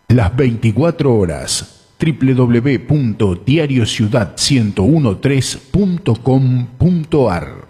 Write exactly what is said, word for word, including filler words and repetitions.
las veinticuatro horas. w w w punto diario ciudad uno tres punto com punto a r